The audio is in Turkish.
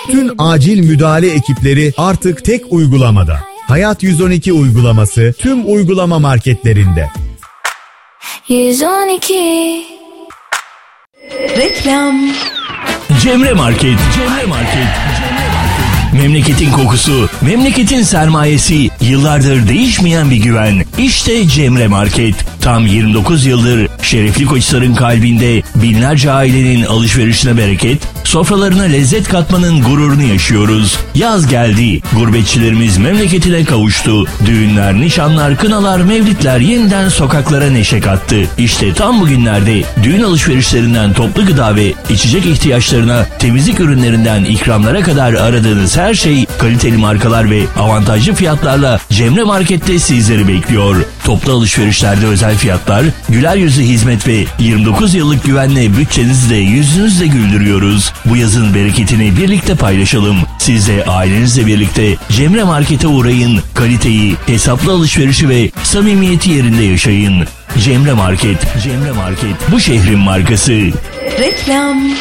Tüm acil müdahale ekipleri artık tek uygulamada. Hayat 112 uygulaması tüm uygulama marketlerinde. 112. Reklam. Cemre Market. Memleketin kokusu, memleketin sermayesi, yıllardır değişmeyen bir güven. İşte Cemre Market. Tam 29 yıldır şerefli Koçhisar'ın kalbinde binlerce ailenin alışverişine bereket, sofralarına lezzet katmanın gururunu yaşıyoruz. Yaz geldi, gurbetçilerimiz memleketine kavuştu. Düğünler, nişanlar, kınalar, mevlitler yeniden sokaklara neşe kattı. İşte tam bugünlerde düğün alışverişlerinden toplu gıda ve içecek ihtiyaçlarına, temizlik ürünlerinden ikramlara kadar aradığınız her şey kaliteli markalar ve avantajlı fiyatlarla Cemre Market'te sizleri bekliyor. Toplu alışverişlerde özel fiyatlar, güler yüzlü hizmet ve 29 yıllık güvenle bütçenizi de yüzünüzü de güldürüyoruz. Bu yazın bereketini birlikte paylaşalım. Siz de ailenizle birlikte Cemre Market'e uğrayın. Kaliteyi, hesaplı alışverişi ve samimiyeti yerinde yaşayın. Cemre Market, bu şehrin markası. Reklam.